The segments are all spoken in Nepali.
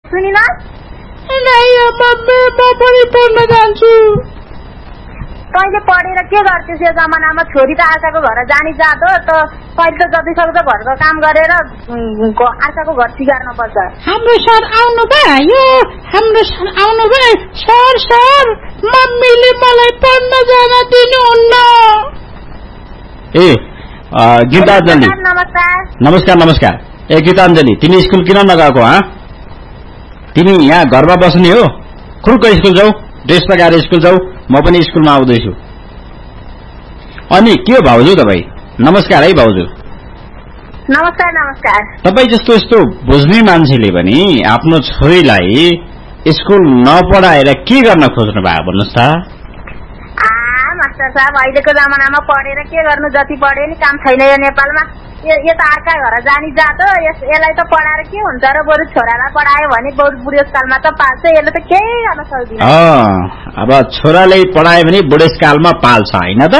सुनिन मम्मी म पनि पढ्न जान्छु। तैँले पढेर के गर्छस् यो जमानामा? छोरी त अर्काको घर जानी जाँदो त तैँले त जति सक्दो घरको काम गरेर अर्काको घर सिगार्न पर्छ। हाम्रो सर आउनु भयो, यो हाम्रो सर आउनु भयो। सर मम्मीले मलाई पढ्न जान दिनुहुन्न। ए गीताञ्जली नमस्कार। ए गीताञ्जली तिमी स्कुल किन नगएको? तिमी यहाँ घरमा बस्ने हो? खुर्क स्कुल जाऊ, ड्रेस लगाएर स्कुल जाऊ। म पनि स्कुलमा आउँदैछु। अनि के हो भाउजू तपाईँ? नमस्कार है भाउजू। नमस्कार। तपाईँ जस्तो यस्तो बुझ्ने मान्छेले पनि आफ्नो छोरीलाई स्कुल नपढाएर के गर्न खोज्नु भयो भन्नुहोस् त? मास्टर साहब अहिलेको जमानामा पढेर के गर्नु? जति पढे नि काम छैन यो नेपालमा। यो त अर्का घर जानी जाँदो। यसलाई त पढाएर के हुन्छ र? बरु छोरालाई पढायो भने बरु बुढेसकालमा त पाल्छ। यसले त केही गर्न सक्दैन। अब छोरालाई पढायो भने बुढेसकालमा पाल्छ होइन त?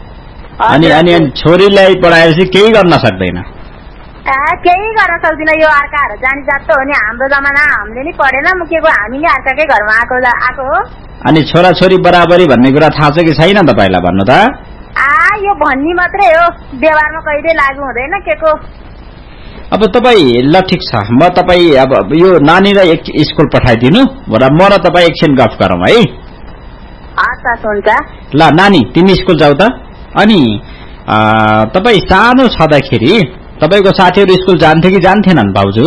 अनि छोरीलाई पढाएपछि केही गर्न सक्दैन। केही गर्न सक्दिन। यो अर्काहरू जानी जात हो नि। हाम्रो जमाना हामीले नि पढेन, मुकेको हामी नि अर्काकै घरमा आएको हो। अनि छोराछोरी बराबरी भन्ने कुरा थाहा छ कि छैन तपाईँलाई? भन्नु त। यो भन्ने मात्रै हो, व्यवहारमा कहिले लागू हुँदैन के को। अब तपाईँ ल ठिक छ, म तपाईँ अब यो नानीलाई एक स्कुल पठाइदिनु र म र तपाईँ एकछिन गफ गरौँ है। हुन्छ। ल नानी तिमी स्कुल जाऊ त। अनि तपाईँ सानो छँदाखेरि तपाईँको साथीहरू स्कुल जान्थे कि जान्थेनन् भाउजू?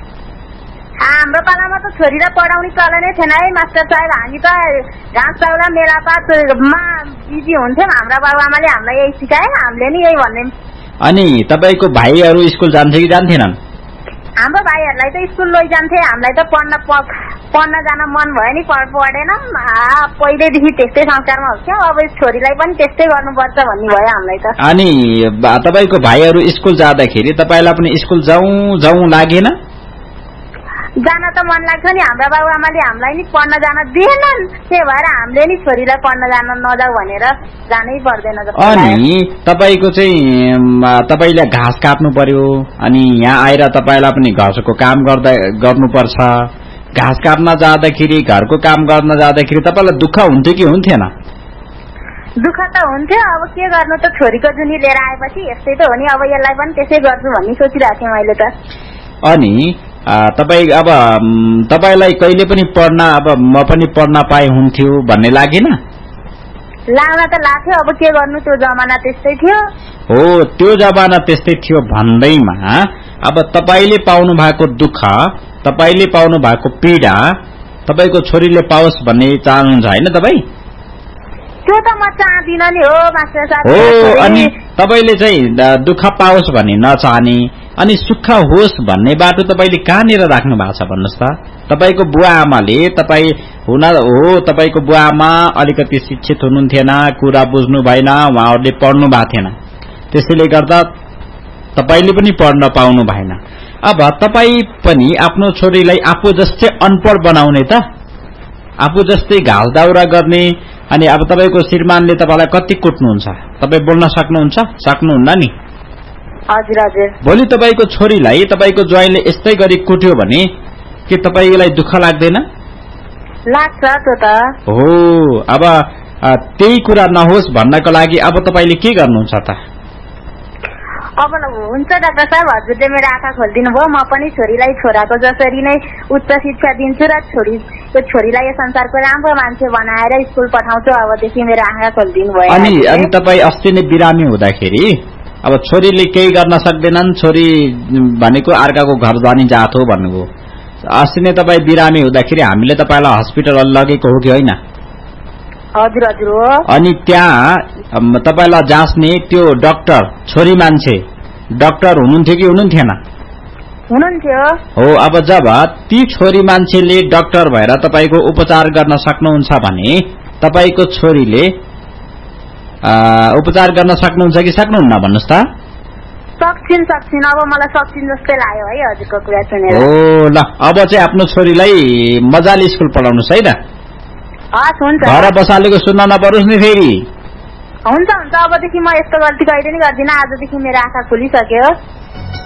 हाम्रो पालामा त छोरीलाई पढाउने चलनै थिएन है मास्टर साहब। हामी त घाँस चाउरा मेलापातमा बिजी हुन्थ्यौँ। हाम्रा बाबुआमाले हामीलाई यही सिकाए, हामीले नि यही भन्ने। अनि तपाईँको भाइहरू स्कुल जान्थे कि जान्थेनन्? हाम्रो भाइहरूलाई त स्कुल लैजान्थे। हामीलाई त पढ्न जान मन भयो नि पढेनौँ। पहिल्यैदेखि त्यस्तै संस्कारमा हुन्थ्यौँ। अब छोरीलाई पनि त्यस्तै गर्नुपर्छ भन्ने भयो हामीलाई त। अनि तपाईँको भाइहरू स्कुल जाँदाखेरि तपाईँलाई पनि स्कुल जाउँ लागेन? जान त मन लाग्छ नि। हाम्रा बाबुआमाले हामीलाई नि पढ्न जान दिएनन्। त्यही भएर हामीले नि छोरीलाई पढ्न जान नजाऊ भनेर जानै पर्दैन जस्तो। अनि तपाईँको चाहिँ तपाईँले घाँस काट्नु पर्यो, अनि यहाँ आएर तपाईँलाई पनि घरको काम गर्नुपर्छ। घाँस काट्न जाँदाखेरि, घरको काम गर्न जाँदाखेरि तपाईँलाई दुःख हुन्थ्यो कि हुन्थेन? दुःख त हुन्थ्यो। अब के गर्नु त, छोरीको जुनी लिएर आएपछि यस्तै त हो नि। अब यसलाई पनि त्यसै गर्छु भन्ने सोचिरहेको थिएँ मैले त। अनि तपाईँ अब तपाईँलाई कहिले पनि पढ्न, अब म पनि पढ्न पाए हुन्थ्यो भन्ने लागेन? लाग्न त लाग्थ्यो। अब के गर्नु, त्यो जमाना त्यस्तै थियो। हो त्यो जमाना त्यस्तै थियो भन्दैमा अब तपाईँले पाउनु भएको दुःख, तपाईँले पाउनु भएको पीडा तपाईँको छोरीले पाओस् भन्ने चाहनुहुन्छ होइन तपाईँ? त्यो त म चाहदिन नि हो मास्टर साहब। हो अनि तपाईँले चाहिँ दुःख पाओस् भन्ने नचाहने, अनि सुख होस् भन्ने बाटो तपाईँले कहाँनिर राख्नु भएको छ भन्नुहोस् त? तपाईँको बुवा आमाले तपाईँको बुवा आमा अलिकति शिक्षित हुनुहुन्थेन, कुरा बुझ्नु भएन, उहाँहरूले पढ्नु भएको थिएन। त्यसैले गर्दा तपाईँले पनि पढ्न पाउनु भएन। अब तपाईँ पनि आफ्नो छोरीलाई आफू जस्तै अनपढ बनाउने त, आफू जस्तै घाँस दाउरा गर्ने। अनि अब तपाईँको श्रीमानले तपाईँलाई कति कुट्नुहुन्छ? तपाईँ बोल्न सक्नुहुन्न नि? हजुर। भोलि तपाईँको छोरीलाई तपाईँको ज्वाइँले यस्तै गरी कुट्यो भने के तपाईँलाई दुःख लाग्दैन? लाग्छ त्यो त। हो अब त्यही कुरा नहोस् भन्नको लागि अब तपाईँले के गर्नुहुन्छ त? अब हुन्छ डाक्टर साहब, हजुरले मेरो आँखा खोलिदिनु भयो। म पनि छोरीलाई छोराको जसरी नै उच्च शिक्षा दिन्छु र छोरीलाई यो संसारको राम्रो मान्छे बनाएर स्कुल पठाउँछु। अबदेखि मेरो आँखा खोलिदिनु भयो। अनि तपाईँ अस्ति नै बिरामी हुँदाखेरि अब छोरीले केही गर्न सक्दैनन्, छोरी भनेको अर्काको घर जाने जात हो भन्नुभयो। अस्ति नै तपाईँ बिरामी हुँदाखेरि हामीले तपाईँलाई हस्पिटल लगेको हो कि होइन? हजुर हो। अनि त्यहाँ तपाईँलाई जाँच्ने त्यो डाक्टर छोरी मान्छे डाक्टर हुनुहुन्थ्यो कि हुनुहुन्थेन? हुनुहुन्थ्यो। हो अब जब ती छोरी मान्छेले डाक्टर भएर तपाईँको उपचार गर्न सक्नुहुन्छ भने तपाईँको छोरीले उपचार गर्न सक्नुहुन्छ कि सक्नुहुन्न भन्नुहोस् त? सक्छिन। अब मलाई सक्छिन जस्तै लाग्यो है हजुरको कुरा सुनेर। हो ल, अब चाहिँ आफ्नो छोरीलाई मजाले स्कुल पढाउनुहोस् है त। हुन्छ। घर बसालेको सुन्न नपरोस् नि फेरि। हुन्छ। अबदेखि म यस्तो गल्ती कहिले नि गर्दिनँ। आजदेखि मेरो आँखा खुलिसक्यो।